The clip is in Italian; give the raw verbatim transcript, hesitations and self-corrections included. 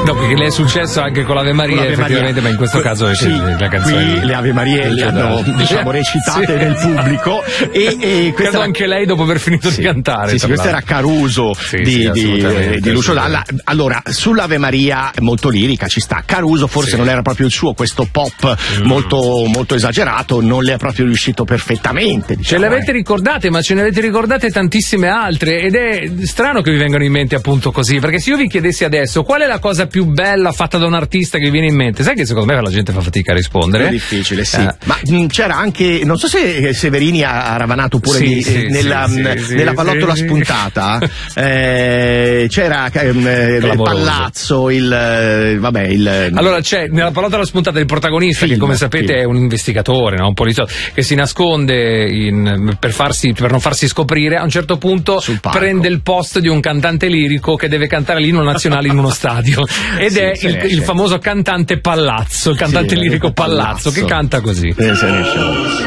No, perché le è successo anche con l'Ave Maria, L'Ave effettivamente, Maria. ma in questo caso è sì, la canzone. Qui le Ave Marie le hanno, diciamo, recitate sì. nel pubblico. E, e credo era... anche lei dopo aver finito sì. di cantare. Sì, sì, questo era Caruso sì, di, sì, di, di Lucio Dalla. Allora, sull'Ave Maria molto lirica ci sta. Caruso forse sì. non era proprio il suo, questo pop mm. molto, molto esagerato, non le è proprio riuscito perfettamente. Diciamo, ce le avete eh. ricordate, ma ce ne avete ricordate tantissime altre, ed è strano che vi vengano in mente appunto così, perché se io vi chiedessi adesso qual è la cosa più bella fatta da un artista che vi viene in mente, sai che secondo me la gente fa fatica a rispondere. È difficile, sì. Eh. Ma mh, c'era anche, non so se Severini ha, ha ravanato pure sì, di, sì, eh, nella, sì, mh, sì, nella sì, pallottola sì. spuntata, eh, c'era eh, il palazzo, il eh, vabbè, il allora c'è nella pallottola spuntata il protagonista film, che come sapete film. è un investigatore, no? Un poliziotto che si nasconde in, per, farsi, per non farsi scoprire, a un certo punto prende il posto di un cantante lirico che deve cantare l'inno nazionale in uno stadio ed sì, è il, il famoso cantante Pallazzo, il cantante sì, lirico Pallazzo, Pallazzo che canta così. Eh,